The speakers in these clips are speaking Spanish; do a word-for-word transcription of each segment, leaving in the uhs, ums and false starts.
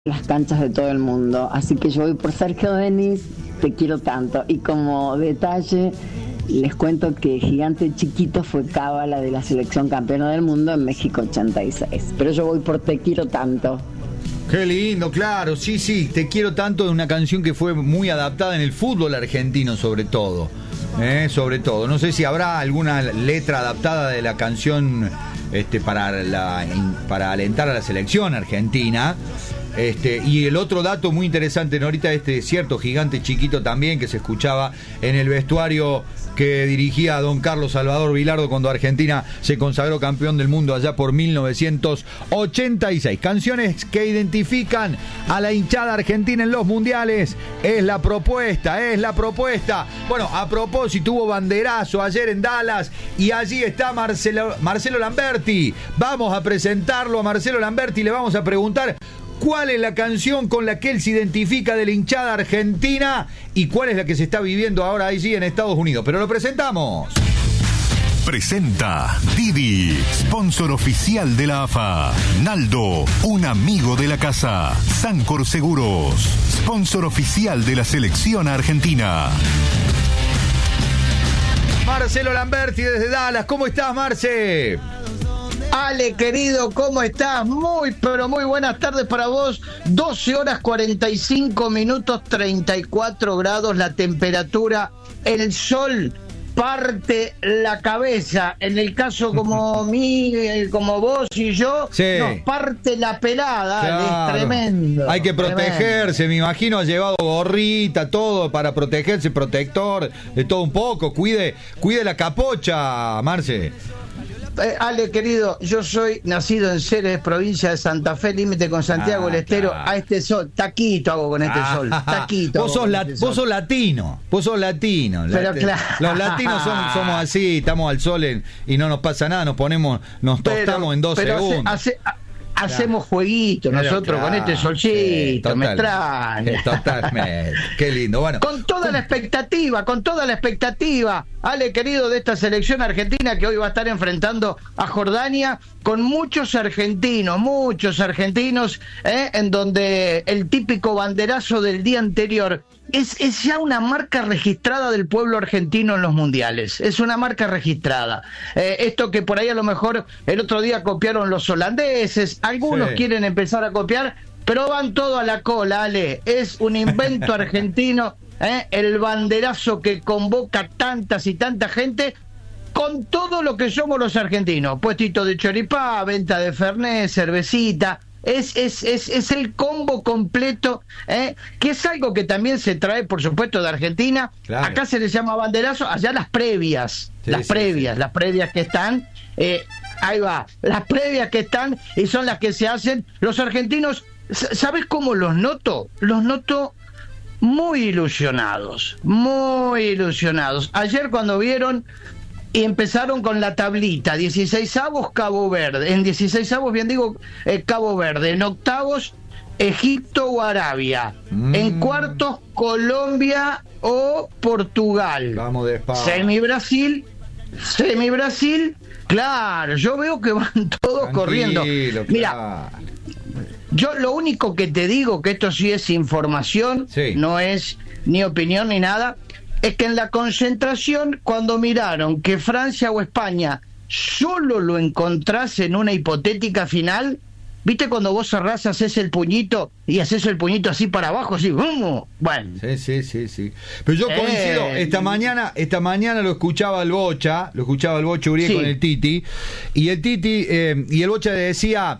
las canchas de todo el mundo, así que yo voy por Sergio Denis, te quiero tanto. Y como detalle les cuento que Gigante Chiquito fue cábala de la selección campeona del mundo en México ochenta y seis, pero yo voy por Te quiero tanto. Qué lindo, claro, sí, sí, Te quiero tanto, es una canción que fue muy adaptada en el fútbol argentino sobre todo, eh, sobre todo, no sé si habrá alguna letra adaptada de la canción este, para, la, para alentar a la selección argentina. Este, y el otro dato muy interesante, ¿no? Ahorita este cierto Gigante Chiquito también que se escuchaba en el vestuario que dirigía a don Carlos Salvador Vilardo cuando Argentina se consagró campeón del mundo allá por mil novecientos ochenta y seis. Canciones que identifican a la hinchada argentina en los mundiales. Es la propuesta, es la propuesta. Bueno, a propósito, hubo banderazo ayer en Dallas y allí está Marcelo, Marcelo Lamberti. Vamos a presentarlo a Marcelo Lamberti y le vamos a preguntar ¿cuál es la canción con la que él se identifica de la hinchada argentina y cuál es la que se está viviendo ahora allí en Estados Unidos? Pero lo presentamos. Presenta Didi, sponsor oficial de la A F A. Naldo, un amigo de la casa. Sancor Seguros, sponsor oficial de la selección argentina. Marcelo Lamberti desde Dallas. ¿Cómo estás, Marce? Ale, querido, ¿cómo estás? Muy, pero muy buenas tardes para vos. doce horas cuarenta y cinco minutos, treinta y cuatro grados la temperatura. El sol parte la cabeza. En el caso como mí, como vos y yo, sí, nos parte la pelada. Claro. Ale, es tremendo. Hay que protegerse, tremendo. Me imagino ha llevado gorrita, todo para protegerse, protector, de todo un poco. Cuide, cuide la capocha, Marce. Eh, Ale, querido, yo soy nacido en Ceres, provincia de Santa Fe, límite con Santiago del ah, Estero. Claro. A este sol, taquito hago con este ah, sol, taquito. Vos sos, la, este vos sos latino, vos sos latino. Pero Lat- claro. Los latinos somos, somos así, estamos al sol en, y no nos pasa nada, nos ponemos, nos tostamos pero, en dos pero segundos. Hace, hace, hacemos jueguitos nosotros claro, con este solcito, sí, total, me extraña. Totalmente, qué lindo. Bueno, con toda la expectativa, con toda la expectativa, Ale, querido, de esta selección argentina que hoy va a estar enfrentando a Jordania, con muchos argentinos, muchos argentinos, ¿eh? En donde el típico banderazo del día anterior es, es ya una marca registrada del pueblo argentino en los mundiales, es una marca registrada. Eh, esto que por ahí a lo mejor el otro día copiaron los holandeses, algunos sí. quieren empezar a copiar, pero van todo a la cola, Ale, es un invento argentino. ¿Eh? El banderazo que convoca tantas y tanta gente con todo lo que somos los argentinos, puestito de choripá, venta de fernet, cervecita, es, es, es, es el combo completo, ¿eh? Que es algo que también se trae, por supuesto, de Argentina. Claro. Acá se les llama banderazo, allá las previas, sí, las sí, previas, sí. las previas que están, eh, ahí va, las previas que están y son las que se hacen. Los argentinos, ¿sabes cómo los noto? Los noto muy ilusionados, muy ilusionados. Ayer cuando vieron y empezaron con la tablita, dieciseisavos Cabo Verde, en dieciseisavos, bien digo, eh, Cabo Verde, en octavos Egipto o Arabia, mm. en cuartos Colombia o Portugal. Vamos de espada. Semi Brasil, semi Brasil, claro, yo veo que van todos tranquilo, corriendo. Mira, claro. Yo lo único que te digo, que esto sí es información, sí. no es ni opinión ni nada, es que en la concentración, cuando miraron que Francia o España solo lo encontrás en una hipotética final, ¿viste cuando vos cerrás, haces el puñito y haces el puñito así para abajo, así, ¡bum! Bueno. Sí, sí, sí, sí. Pero yo coincido, eh, esta mañana, esta mañana lo escuchaba el Bocha, lo escuchaba el Bocha Uribe sí. con el Titi, y el Titi, eh, y el Bocha decía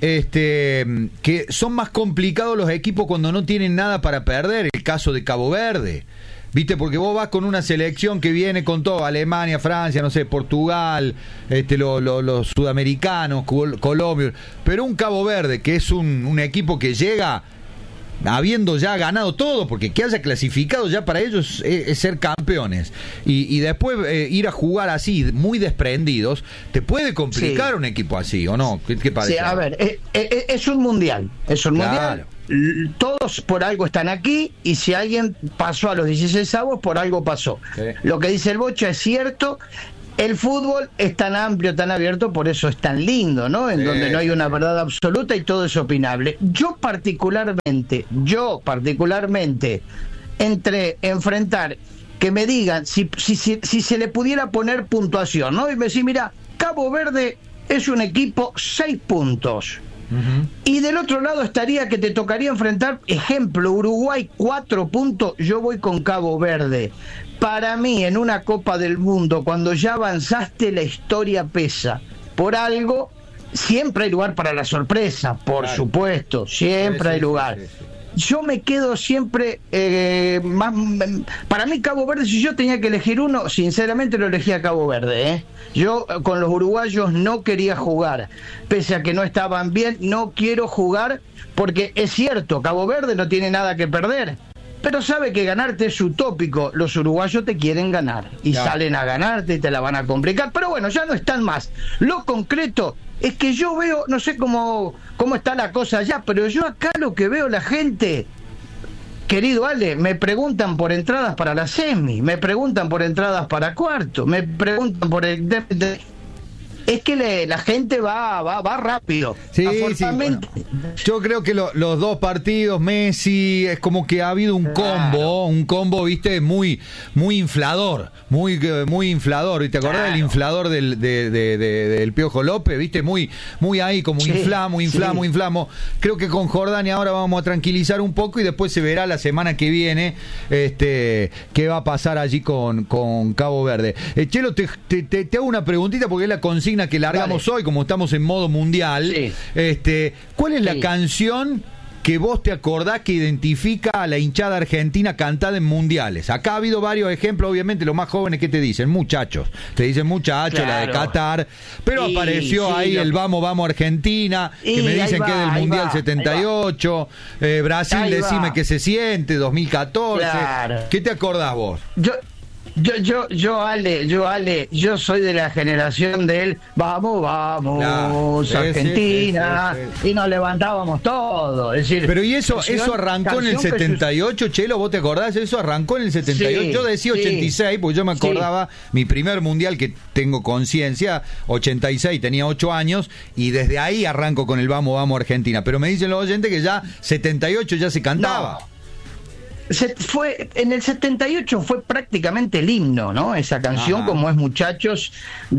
este que son más complicados los equipos cuando no tienen nada para perder, el caso de Cabo Verde. ¿Viste? Porque vos vas con una selección que viene con todo, Alemania, Francia, no sé, Portugal, este, lo, lo, los sudamericanos, Col- Colombia, pero un Cabo Verde, que es un, un equipo que llega habiendo ya ganado todo, porque que haya clasificado ya para ellos es, es ser campeones, y, y después eh, ir a jugar así, muy desprendidos, te puede complicar sí. un equipo así, ¿o no? ¿Qué, qué parece? Sí, a ver, eh, eh, es un mundial, es un claro. mundial. Todos por algo están aquí y si alguien pasó a los dieciseisavos por algo pasó. Sí. Lo que dice el Bocha es cierto el fútbol es tan amplio, tan abierto, por eso es tan lindo, ¿no? En sí, donde no hay una verdad absoluta y todo es opinable. Yo particularmente, yo particularmente, entre enfrentar, que me digan, si, si, si, si se le pudiera poner puntuación, ¿no? Y me decís, mira, Cabo Verde es un equipo seis puntos. Uh-huh. Y del otro lado estaría que te tocaría enfrentar, ejemplo, Uruguay cuatro puntos, yo voy con Cabo Verde. Para mí, en una Copa del Mundo, cuando ya avanzaste, la historia pesa. Por algo, siempre hay lugar para la sorpresa, por claro. supuesto, siempre sí, hay lugar. Sí, sí, sí. Yo me quedo siempre eh, más, para mí Cabo Verde, si yo tenía que elegir uno, sinceramente lo elegía Cabo Verde, ¿eh? Yo con los uruguayos no quería jugar, pese a que no estaban bien, no quiero jugar, porque es cierto, Cabo Verde no tiene nada que perder, pero sabe que ganarte es utópico. Los uruguayos te quieren ganar y ya. salen a ganarte y te la van a complicar, pero bueno, ya no están más. Lo concreto es que yo veo, no sé cómo, cómo está la cosa allá, pero yo acá lo que veo, la gente, querido Ale, me preguntan por entradas para la semi, me preguntan por entradas para cuarto, me preguntan por el... De, de, es que le, la gente va, va, va rápido. Sí, sí, bueno. Yo creo que lo, los dos partidos, Messi, es como que ha habido un combo, claro. un combo, viste, muy, muy inflador, muy, muy inflador. ¿Y te acordás claro. del inflador del, de, de, de, del Piojo López? Viste, muy, muy ahí, como sí, inflamos, inflamos, sí. inflamos. Creo que con Jordania ahora vamos a tranquilizar un poco y después se verá la semana que viene, este, qué va a pasar allí con, con Cabo Verde. Eh, Chelo, te, te, te, te hago una preguntita porque es la consigna que largamos Dale. hoy, como estamos en modo mundial. Sí. Este, ¿cuál es sí. la canción que vos te acordás que identifica a la hinchada argentina cantada en mundiales? Acá ha habido varios ejemplos, obviamente los más jóvenes que te dicen, muchachos, te dicen muchachos, claro. la de Qatar, pero y, apareció sí, ahí lo... el Vamos, Vamos Argentina, y que me dicen va, que es del Mundial va, setenta y ocho, eh, Brasil, ahí decime va. que se siente, dos mil catorce, claro. ¿qué te acordás vos? Yo... Yo, yo, yo, Ale, yo, Ale, yo soy de la generación del vamos, vamos, claro, sí, Argentina, sí, sí, sí. y nos levantábamos todos. Es decir, pero y eso, canción, eso arrancó en el setenta y ocho, que... Chelo, ¿vos te acordás? Eso arrancó en el setenta y ocho. Sí, yo decía ochenta y seis, sí, porque yo me acordaba, sí. mi primer mundial que tengo conciencia, ochenta y seis, tenía ocho años, y desde ahí arranco con el vamos, vamos, Argentina. Pero me dicen los oyentes que ya setenta y ocho ya se cantaba. No. Se fue en el setenta y ocho fue prácticamente el himno, ¿no? Esa canción, Ajá. como es Muchachos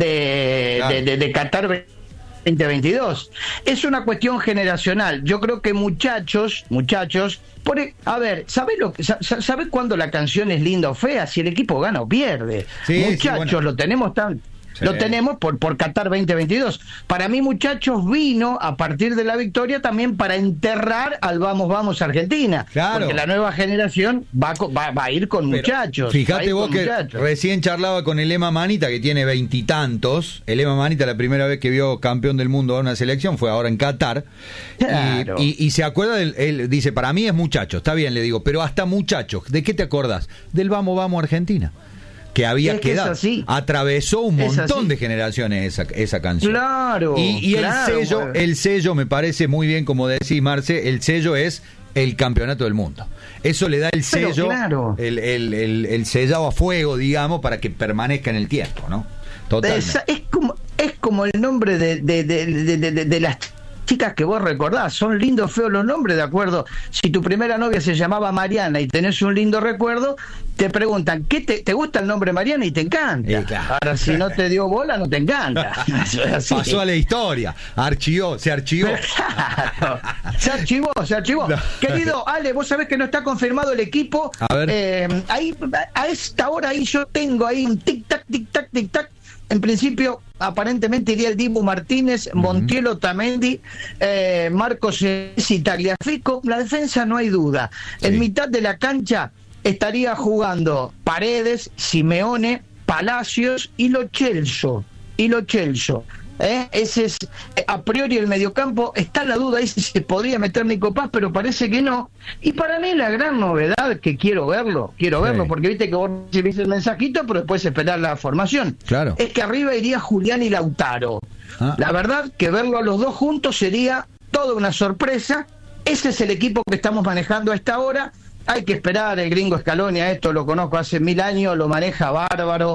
de, claro. de, de, de Qatar veinte veintidós. Es una cuestión generacional. Yo creo que muchachos, muchachos, por, a ver, ¿sabés lo ¿sabés cuándo la canción es linda o fea? Si el equipo gana o pierde. Sí, muchachos, sí, bueno. lo tenemos tan Sí. Lo tenemos por, por Qatar veinte veintidós. Para mí, muchachos, vino a partir de la victoria también para enterrar al Vamos, Vamos Argentina. Claro. Porque la nueva generación va, va, va a ir con Pero muchachos. Fíjate vos que muchachos. Recién charlaba con el Ema Manita, que tiene veintitantos. El Ema Manita, la primera vez que vio campeón del mundo a una selección fue ahora en Qatar. Claro. Y, y, y se acuerda, del, él dice, para mí es muchachos, está bien, le digo, pero hasta muchachos. ¿De qué te acordás? Del Vamos, Vamos Argentina. Que había es que quedado, atravesó un montón de generaciones esa, esa canción. Claro. Y, y claro, el sello, bueno. el sello me parece muy bien, como decís, Marce, el sello es el campeonato del mundo. Eso le da el sello, Pero, claro. el, el, el, el sellado a fuego, digamos, para que permanezca en el tiempo, ¿no? Totalmente. Es, es como es como el nombre de, de, de, de, de, de, de las chicas que vos recordás, son lindos, feos los nombres, de acuerdo. Si tu primera novia se llamaba Mariana y tenés un lindo recuerdo, te preguntan, ¿qué te, te gusta el nombre Mariana? Y te encanta. Sí, claro. Ahora, si no te dio bola, no te encanta. Pasó a la historia, archivó, se archivó. Claro. Se archivó, se archivó. No. Querido Ale, vos sabés que no está confirmado el equipo. A ver. Eh, ahí, a esta hora ahí yo tengo ahí un tic-tac, tic-tac, tic-tac. En principio, aparentemente iría el Dibu Martínez, uh-huh. Montiel Otamendi, eh, Marcos y Tagliafico. La defensa no hay duda. Sí. En mitad de la cancha estaría jugando Paredes, Simeone, Palacios y Lo Celso. Y Lo Celso. ¿Eh? Ese es a priori el mediocampo. Está la duda ahí si se podría meter Nico Paz, pero parece que no. Y para mí la gran novedad, que quiero verlo, quiero sí. verlo, porque viste que vos recibís el mensajito, pero después esperar la formación. Claro. Es que arriba iría Julián y Lautaro. Ah. La verdad que verlo a los dos juntos sería toda una sorpresa. Ese es el equipo que estamos manejando a esta hora. Hay que esperar, el gringo Scaloni, a esto lo conozco hace mil años, lo maneja bárbaro.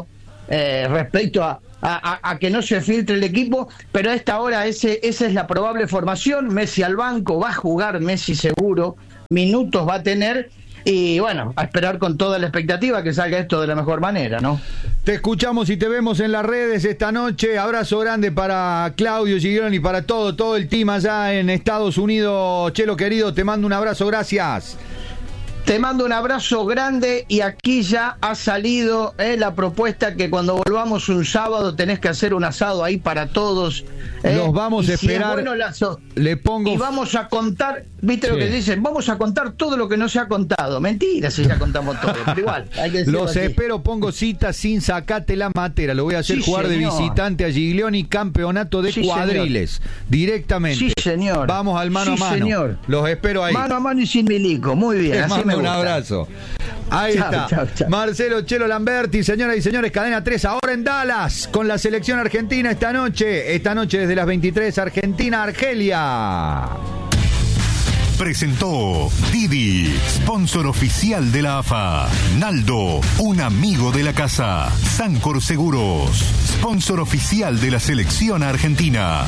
eh, respecto a, a, a que no se filtre el equipo, pero a esta hora ese, esa es la probable formación. Messi al banco, va a jugar Messi seguro, minutos va a tener. Y bueno, a esperar con toda la expectativa que salga esto de la mejor manera, ¿no? Te escuchamos y te vemos en las redes esta noche. Abrazo grande para Claudio Giglioni y para todo, todo el team allá en Estados Unidos. Chelo querido, te mando un abrazo, gracias. Te mando un abrazo grande y aquí ya ha salido eh, la propuesta que cuando volvamos un sábado tenés que hacer un asado ahí para todos. Eh, Los vamos a esperar. Si es bueno, la so- le pongo... Y vamos a contar, viste sí. lo que dicen, vamos a contar todo lo que no se ha contado. Mentira si ya contamos todo, pero igual. Hay que Los así. espero, pongo cita sin sacate la matera. Lo voy a hacer Sí, jugar señor. de visitante a Giglioni, campeonato de Sí, cuadriles. señor. Directamente. Sí, señor. Vamos al mano Sí, a mano. señor. Los espero ahí. Mano a mano y sin milico, muy bien. Te así mando me un gusta. abrazo. Ahí Chau, está. chau, chau. Marcelo Chelo Lamberti, señoras y señores, Cadena tres, ahora en Dallas, con la selección argentina esta noche. Esta noche desde las veintitrés, Argentina-Argelia. Presentó Didi, sponsor oficial de la A F A. Naldo, un amigo de la casa. Sancor Seguros, sponsor oficial de la selección argentina.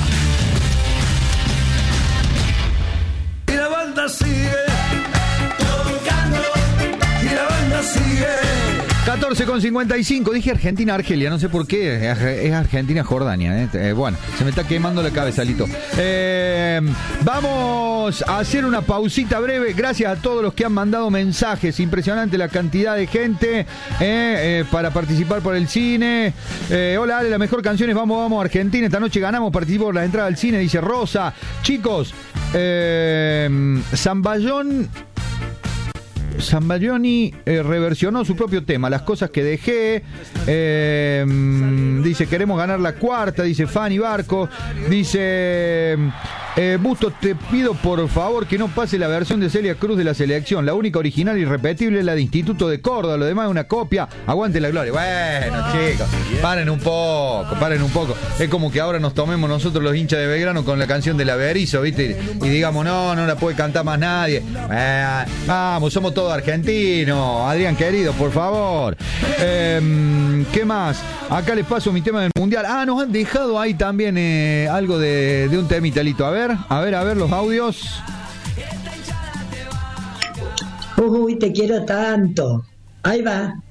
Y la banda sigue tocando, y la banda sigue. catorce con cincuenta y cinco, dije Argentina-Argelia, no sé por qué, es Argentina-Jordania. ¿eh? Eh, bueno, se me está quemando la cabeza, Lito. Eh, vamos a hacer una pausita breve, gracias a todos los que han mandado mensajes, impresionante la cantidad de gente eh, eh, para participar por el cine. Eh, hola Ale, la mejor canción es Vamos, Vamos Argentina, esta noche ganamos, participo por la entrada al cine, dice Rosa. Chicos, eh, Zambayón... Zambayoni eh, reversionó su propio tema, Las cosas que dejé. Eh, dice, queremos ganar la cuarta, dice Fanny Barco. Dice, eh, Busto, te pido por favor que no pase la versión de Celia Cruz de la selección. La única original y irrepetible es la de Instituto de Córdoba, lo demás es una copia. Aguante la gloria. Bueno, chicos, paren un poco, paren un poco. Es como que ahora nos tomemos nosotros los hinchas de Belgrano con la canción de la Berizo, ¿viste? Y digamos, no, no la puede cantar más nadie. Eh, vamos, somos todos argentinos. Adrián querido, por favor. Eh, ¿Qué más? Acá les paso mi tema del mundial. Ah, nos han dejado ahí también eh, algo de, de un temita, Lito. A ver, a ver, a ver los audios. Uy, te quiero tanto. Ahí va.